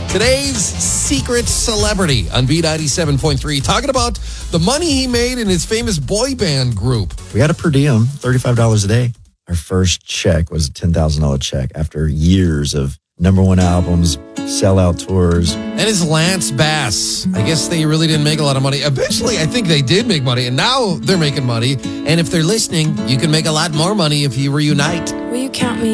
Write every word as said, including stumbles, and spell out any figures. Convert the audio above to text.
Today's secret celebrity on B ninety-seven point three, talking about the money he made in his famous boy band group. We got a per diem, thirty-five dollars a day. Our first check was a ten thousand dollars check after years of number one albums, sellout tours. And it's Lance Bass. I guess they really didn't make a lot of money. Eventually, I think they did make money, and now they're making money. And if they're listening, you can make a lot more money if you reunite. Will you count me